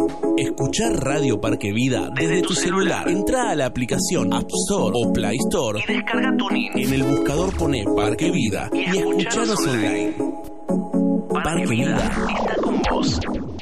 Escuchar Radio Parque Vida desde tu celular. Entra a la aplicación App Store o Play Store y descarga TuneIn. En el buscador pone Parque Vida y escuchanos online. Parque Vida está con vos.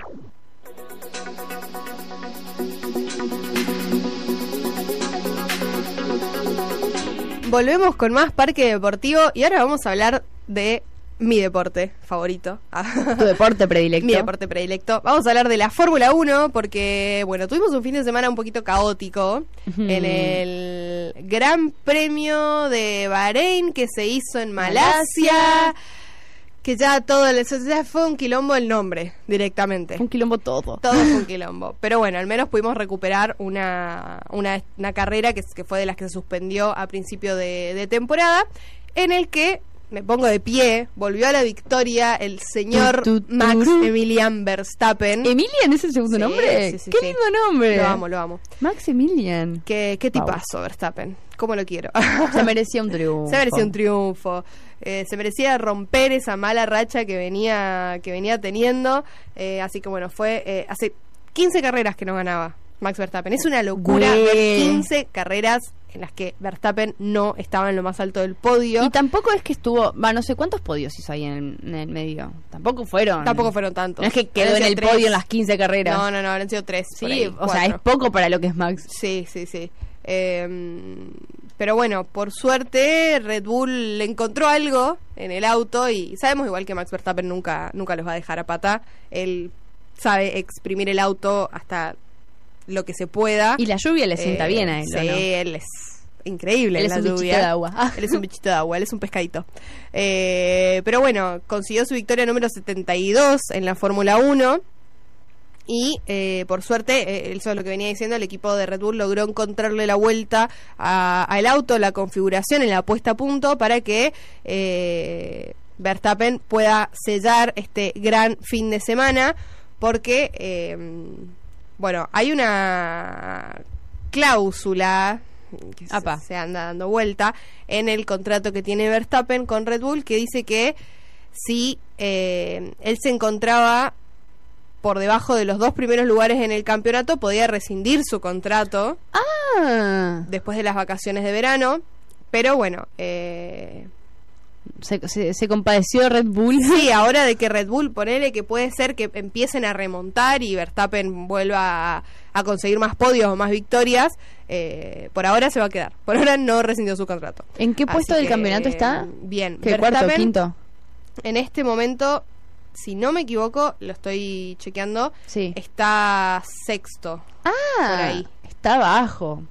Volvemos con más Parque Deportivo y ahora vamos a hablar de mi deporte favorito. Tu deporte predilecto. Mi deporte predilecto. Vamos a hablar de la Fórmula 1 porque, bueno, tuvimos un fin de semana un poquito caótico en el Gran Premio de Bahrein que se hizo en Malasia. Que ya todo, ya fue un quilombo el nombre, directamente. Un quilombo todo. Todo fue un quilombo. Pero bueno, al menos pudimos recuperar una carrera que fue de las que se suspendió a principio de temporada, en el que, me pongo de pie, volvió a la victoria el señor Max-Emilian Verstappen. ¿Emilian es el segundo nombre? Sí, ¡Qué lindo nombre! Lo amo. Max-Emilian. Qué tipazo, Verstappen. ¿Cómo lo quiero? Se merecía un triunfo. Se merecía romper esa mala racha que venía teniendo. Así que bueno, fue hace 15 carreras que no ganaba Max Verstappen. Es una locura ver 15 carreras en las que Verstappen no estaba en lo más alto del podio. Y tampoco es que estuvo, no sé cuántos podios hizo ahí en el medio. Tampoco fueron tantos. No es que quedó en el podio en las 15 carreras. No, habrán sido 3. Sí, ahí, o sea, es poco para lo que es Max. Sí. Pero bueno, por suerte Red Bull le encontró algo en el auto y sabemos igual que Max Verstappen nunca los va a dejar a pata. Él sabe exprimir el auto hasta lo que se pueda. Y la lluvia le sienta bien a él, sí, ¿no? Él es increíble en la lluvia. Él es un bichito de agua, él es un pescadito. Pero bueno, consiguió su victoria número 72 en la Fórmula 1. Y por suerte, eso es lo que venía diciendo, el equipo de Red Bull logró encontrarle la vuelta al auto, la configuración en la puesta a punto para que Verstappen pueda sellar este gran fin de semana, porque bueno, hay una cláusula que se anda dando vuelta en el contrato que tiene Verstappen con Red Bull, que dice que si él se encontraba por debajo de los 2 primeros lugares en el campeonato, podía rescindir su contrato después de las vacaciones de verano. Pero bueno, se compadeció Red Bull. Sí, ahora de que Red Bull, ponele que puede ser que empiecen a remontar y Verstappen vuelva a conseguir más podios o más victorias, por ahora se va a quedar. Por ahora no rescindió su contrato. ¿En qué puesto del campeonato está? Bien. ¿Qué, cuarto, quinto? En este momento, si no me equivoco, lo estoy chequeando, está sexto. Por ahí. Está bajo.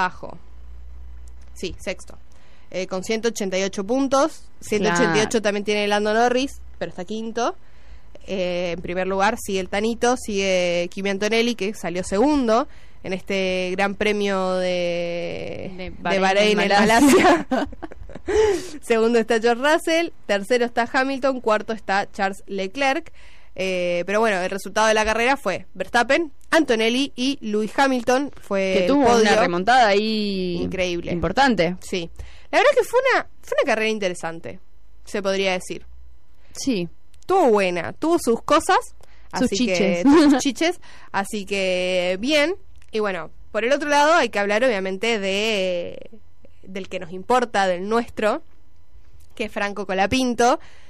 Sí, sexto. Con 188 puntos. 188 también tiene Lando Norris, pero está quinto. En primer lugar sigue el Tanito, sigue Kimi Antonelli, que salió segundo en este gran premio de Bahrein en Malasia. Segundo está George Russell, tercero está Hamilton, cuarto está Charles Leclerc. Pero bueno, el resultado de la carrera fue Verstappen, Antonelli y Lewis Hamilton. Que tuvo una remontada ahí increíble, importante. Sí, la verdad que fue una carrera interesante, se podría decir. Sí, estuvo buena, tuvo sus cosas, sus chiches, así que bien. Y bueno, por el otro lado hay que hablar obviamente del que nos importa, del nuestro, que es Franco Colapinto,